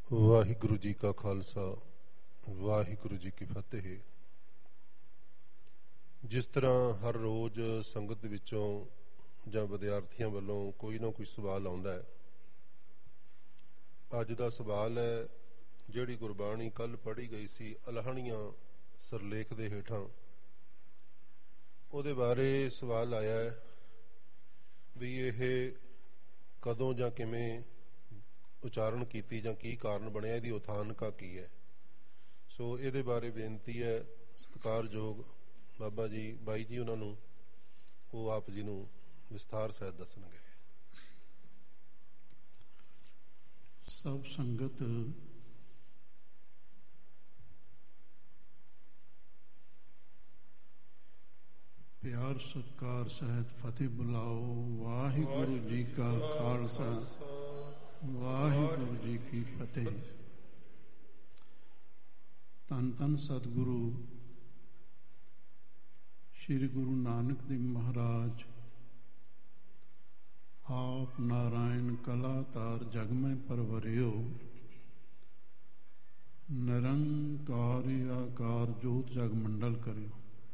ਵਾਹਿਗੁਰੂ ਜੀ ਕਾ ਖਾਲਸਾ ਵਾਹਿਗੁਰੂ ਜੀ ਕੀ ਫਤਿਹ। ਜਿਸ ਤਰ੍ਹਾਂ ਹਰ ਰੋਜ਼ ਸੰਗਤ ਦੇ ਵਿੱਚੋਂ ਜਾਂ ਵਿਦਿਆਰਥੀਆਂ ਵੱਲੋਂ ਕੋਈ ਨਾ ਕੋਈ ਸਵਾਲ ਆਉਂਦਾ ਹੈ, ਅੱਜ ਦਾ ਸਵਾਲ ਹੈ ਜਿਹੜੀ ਗੁਰਬਾਣੀ ਕੱਲ੍ਹ ਪੜ੍ਹੀ ਗਈ ਸੀ ਅਲਹਣੀਆਂ ਸਿਰਲੇਖ ਦੇ ਹੇਠਾਂ, ਉਹਦੇ ਬਾਰੇ ਸਵਾਲ ਆਇਆ ਹੈ ਵੀ ਇਹ ਕਦੋਂ ਜਾਂ ਕਿਵੇਂ ਉਚਾਰਨ ਕੀਤੀ ਜਾਂ ਕੀ ਕਾਰਨ ਬਣਿਆ, ਇਹਦੀ ਉਥਾਨਕਾ ਕੀ ਹੈ। ਸੋ ਇਹਦੇ ਬਾਰੇ ਬੇਨਤੀ ਹੈ ਸਤਿਕਾਰਯੋਗ ਬਾਬਾ ਜੀ ਬਾਈ ਜੀ ਉਹਨਾਂ ਨੂੰ, ਉਹ ਆਪ ਜੀ ਨੂੰ ਵਿਸਥਾਰ ਸਹਿਤ ਦੱਸਣਗੇ। ਸਭ ਸੰਗਤ ਪਿਆਰ ਸਤਿਕਾਰ ਸਹਿਤ ਫਤਿਹ ਬੁਲਾਓ। ਵਾਹਿਗੁਰੂ ਜੀ ਕਾ ਖਾਲਸਾ ਵਾਹਿਗੁਰੂ ਜੀ ਕੀ ਫਤਿਹ। ਧੰਨ ਧੰਨ ਸਤਿਗੁਰੂ ਸ੍ਰੀ ਗੁਰੂ ਨਾਨਕ ਦੇਵ ਮਹਾਰਾਜ ਆਪ ਨਾਰਾਇਣ ਕਲਾਤਾਰ ਜਗ ਮੈਂ ਪਰਵਰਿਓ, ਨਿਰੰਕਾਰੀ ਆਕਾਰ ਜੋਤ ਜਗ ਮੰਡਲ ਕਰਿਓ।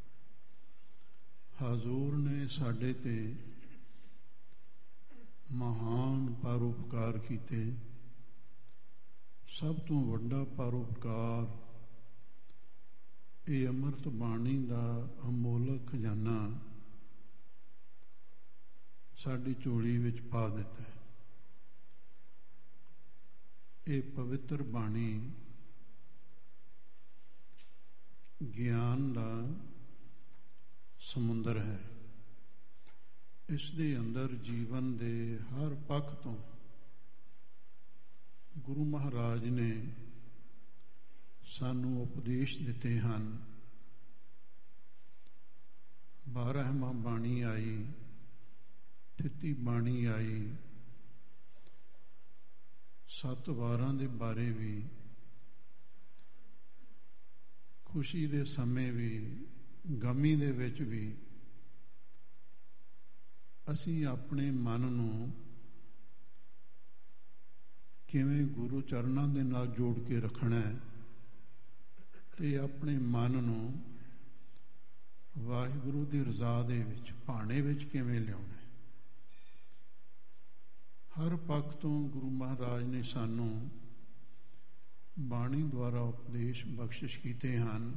ਹਜ਼ੂਰ ਨੇ ਸਾਡੇ ਤੇ ਮਹਾਨ ਪਰਉਪਕਾਰ ਕੀਤੇ। ਸਭ ਤੋਂ ਵੱਡਾ ਪਰਉਪਕਾਰ ਇਹ ਅੰਮ੍ਰਿਤ ਬਾਣੀ ਦਾ ਅਮੋਲਕ ਖਜ਼ਾਨਾ ਸਾਡੀ ਝੋਲੀ ਵਿੱਚ ਪਾ ਦਿੱਤਾ ਹੈ। ਇਹ ਪਵਿੱਤਰ ਬਾਣੀ ਗਿਆਨ ਦਾ ਸਮੁੰਦਰ ਹੈ। ਇਸ ਦੇ ਅੰਦਰ ਜੀਵਨ ਦੇ ਹਰ ਪੱਖ ਤੋਂ ਗੁਰੂ ਮਹਾਰਾਜ ਨੇ ਸਾਨੂੰ ਉਪਦੇਸ਼ ਦਿੱਤੇ ਹਨ। 12ਵਾਂ ਬਾਣੀ ਆਈ, 33 ਬਾਣੀ ਆਈ, 7 ਵਾਰਾਂ ਦੇ ਬਾਰੇ ਵੀ, ਖੁਸ਼ੀ ਦੇ ਸਮੇਂ ਵੀ, ਗਮੀ ਦੇ ਵਿੱਚ ਵੀ ਅਸੀਂ ਆਪਣੇ ਮਨ ਨੂੰ ਕਿਵੇਂ ਗੁਰੂ ਚਰਨਾਂ ਦੇ ਨਾਲ ਜੋੜ ਕੇ ਰੱਖਣਾ ਹੈ ਤੇ ਆਪਣੇ ਮਨ ਨੂੰ ਵਾਹਿਗੁਰੂ ਦੀ ਰਜ਼ਾ ਦੇ ਵਿੱਚ ਭਾਣੇ ਵਿੱਚ ਕਿਵੇਂ ਲਿਆਉਣਾ ਹੈ। ਹਰ ਪੱਖ ਤੋਂ ਗੁਰੂ ਮਹਾਰਾਜ ਨੇ ਸਾਨੂੰ ਬਾਣੀ ਦੁਆਰਾ ਉਪਦੇਸ਼ ਬਖਸ਼ਿਸ਼ ਕੀਤੇ ਹਨ।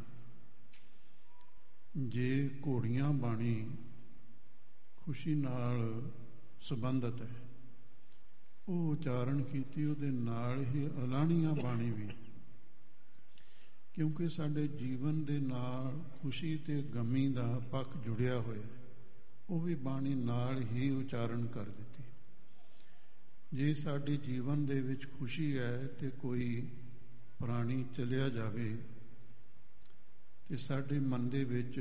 ਜੇ ਘੋੜੀਆਂ ਬਾਣੀ ਖੁਸ਼ੀ ਨਾਲ ਸੰਬੰਧਿਤ ਹੈ, ਉਹ ਉਚਾਰਨ ਕੀਤੀ, ਉਹਦੇ ਨਾਲ ਹੀ ਅਲਾਣੀਆਂ ਬਾਣੀ ਵੀ, ਕਿਉਂਕਿ ਸਾਡੇ ਜੀਵਨ ਦੇ ਨਾਲ ਖੁਸ਼ੀ ਤੇ ਗਮੀ ਦਾ ਪੱਖ ਜੁੜਿਆ ਹੋਇਆ, ਉਹ ਵੀ ਬਾਣੀ ਨਾਲ ਹੀ ਉਚਾਰਨ ਕਰ ਦਿੱਤੀ। ਜੇ ਸਾਡੇ ਜੀਵਨ ਦੇ ਵਿੱਚ ਖੁਸ਼ੀ ਹੈ ਤੇ ਕੋਈ ਪ੍ਰਾਣੀ ਚਲਿਆ ਜਾਵੇ ਤੇ ਸਾਡੇ ਮਨ ਦੇ ਵਿੱਚ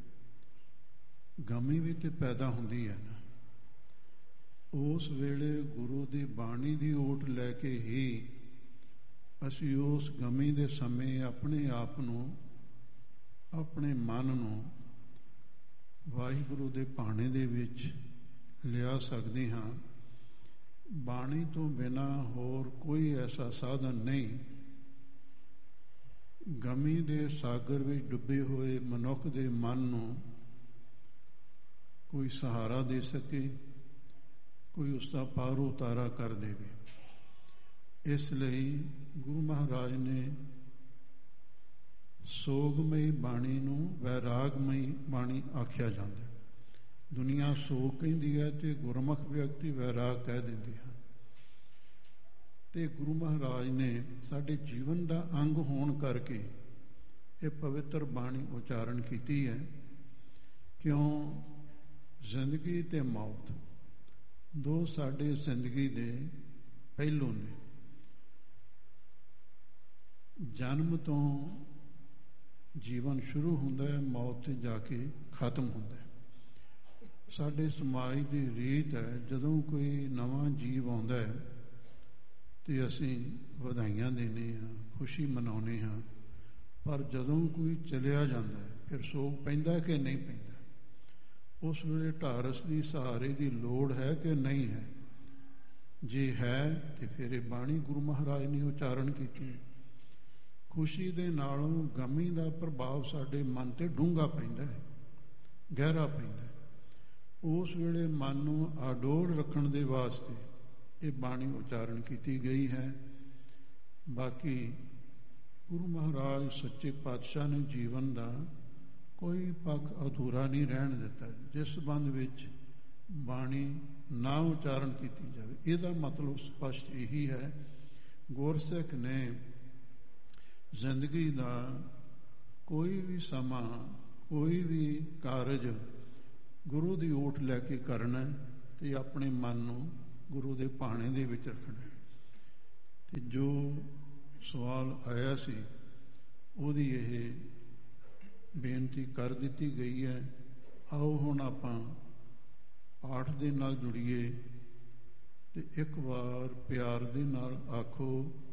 ਗਮੀ ਵੀ ਤੇ ਪੈਦਾ ਹੁੰਦੀ ਹੈ ਨਾ। ਉਸ ਵੇਲੇ ਗੁਰੂ ਦੀ ਬਾਣੀ ਦੀ ਓਟ ਲੈ ਕੇ ਹੀ ਅਸੀਂ ਉਸ ਗਮੀ ਦੇ ਸਮੇਂ ਆਪਣੇ ਆਪ ਨੂੰ, ਆਪਣੇ ਮਨ ਨੂੰ ਵਾਹਿਗੁਰੂ ਦੇ ਭਾਣੇ ਦੇ ਵਿੱਚ ਲਿਆ ਸਕਦੇ ਹਾਂ। ਬਾਣੀ ਤੋਂ ਬਿਨਾਂ ਹੋਰ ਕੋਈ ਐਸਾ ਸਾਧਨ ਨਹੀਂ। ਗਮੀ ਦੇ ਸਾਗਰ ਵਿੱਚ ਡੁੱਬੇ ਹੋਏ ਮਨੁੱਖ ਦੇ ਮਨ ਨੂੰ ਕੋਈ ਸਹਾਰਾ ਦੇ ਸਕੇ, ਕੋਈ ਉਸ ਦਾ ਪਾਰ ਉਤਾਰਾ ਕਰ ਦੇਵੇ। ਇਸ ਲਈ ਗੁਰੂ ਮਹਾਰਾਜ ਨੇ ਸੋਗਮਈ ਬਾਣੀ ਨੂੰ ਵੈਰਾਗਮਈ ਬਾਣੀ ਆਖਿਆ ਜਾਂਦਾ। ਦੁਨੀਆ ਸੋਗ ਕਹਿੰਦੀ ਹੈ ਤੇ ਗੁਰਮੁਖ ਵਿਅਕਤੀ ਵੈਰਾਗ ਕਹਿ ਦਿੰਦੇ ਹਨ। ਤੇ ਗੁਰੂ ਮਹਾਰਾਜ ਨੇ ਸਾਡੇ ਜੀਵਨ ਦਾ ਅੰਗ ਹੋਣ ਕਰਕੇ ਇਹ ਪਵਿੱਤਰ ਬਾਣੀ ਉਚਾਰਨ ਕੀਤੀ ਹੈ। ਕਿਉਂ? ਜ਼ਿੰਦਗੀ ਤੇ ਮੌਤ ਦੋ ਸਾਡੇ ਜ਼ਿੰਦਗੀ ਦੇ ਪਹਿਲੂ ਨੇ। ਜਨਮ ਤੋਂ ਜੀਵਨ ਸ਼ੁਰੂ ਹੁੰਦਾ ਹੈ, ਮੌਤ ਤੇ ਜਾ ਕੇ ਖਤਮ ਹੁੰਦਾ ਹੈ। ਸਾਡੇ ਸਮਾਜ ਦੀ ਰੀਤ ਹੈ, ਜਦੋਂ ਕੋਈ ਨਵਾਂ ਜੀਵ ਆਉਂਦਾ ਹੈ ਤੇ ਅਸੀਂ ਵਧਾਈਆਂ ਦਿੰਦੇ ਹਾਂ, ਖੁਸ਼ੀ ਮਨਾਉਂਦੇ ਹਾਂ। ਪਰ ਜਦੋਂ ਕੋਈ ਚਲਿਆ ਜਾਂਦਾ ਹੈ ਫਿਰ ਸੋਗ ਪੈਂਦਾ ਕਿ ਨਹੀਂ ਪੈਂਦਾ? ਉਸ ਵੇਲੇ ਢਾਰਸ ਦੀ ਸਹਾਰੇ ਦੀ ਲੋੜ ਹੈ ਕਿ ਨਹੀਂ ਹੈ? ਜੇ ਹੈ ਤੇ ਫਿਰ ਇਹ ਬਾਣੀ ਗੁਰੂ ਮਹਾਰਾਜ ਨੇ ਉਚਾਰਨ ਕੀਤੀ। ਖੁਸ਼ੀ ਦੇ ਨਾਲੋਂ ਗਮੀ ਦਾ ਪ੍ਰਭਾਵ ਸਾਡੇ ਮਨ ਤੇ ਡੂੰਘਾ ਪੈਂਦਾ ਹੈ, ਗਹਿਰਾ ਪੈਂਦਾ ਹੈ। ਉਸ ਵੇਲੇ ਮਨ ਨੂੰ ਆਡੋਲ ਰੱਖਣ ਦੇ ਵਾਸਤੇ ਇਹ ਬਾਣੀ ਉਚਾਰਨ ਕੀਤੀ ਗਈ ਹੈ। ਬਾਕੀ ਗੁਰੂ ਮਹਾਰਾਜ ਸੱਚੇ ਪਾਤਸ਼ਾਹ ਨੇ ਜੀਵਨ ਦਾ ਕੋਈ ਪੱਖ ਅਧੂਰਾ ਨਹੀਂ ਰਹਿਣ ਦਿੱਤਾ, ਜਿਸ ਸੰਬੰਧ ਵਿੱਚ ਬਾਣੀ ਨਾ ਉਚਾਰਨ ਕੀਤੀ ਜਾਵੇ। ਇਹਦਾ ਮਤਲਬ ਸਪਸ਼ਟ ਇਹੀ ਹੈ, ਗੁਰਸਿੱਖ ਨੇ ਜ਼ਿੰਦਗੀ ਦਾ ਕੋਈ ਵੀ ਸਮਾਂ, ਕੋਈ ਵੀ ਕਾਰਜ ਗੁਰੂ ਦੀ ਓਟ ਲੈ ਕੇ ਕਰਨਾ ਤੇ ਆਪਣੇ ਮਨ ਨੂੰ ਗੁਰੂ ਦੇ ਭਾਣੇ ਦੇ ਵਿੱਚ ਰੱਖਣਾ। ਤੇ ਜੋ ਸਵਾਲ ਆਇਆ ਸੀ ਉਹਦੀ ਇਹ ਬੇਨਤੀ ਕਰ ਦਿੱਤੀ ਗਈ ਹੈ। ਆਓ ਹੁਣ ਆਪਾਂ ਪਾਠ ਦੇ ਨਾਲ ਜੁੜੀਏ ਤੇ ਇੱਕ ਵਾਰ ਪਿਆਰ ਦੇ ਨਾਲ ਆਖੋ,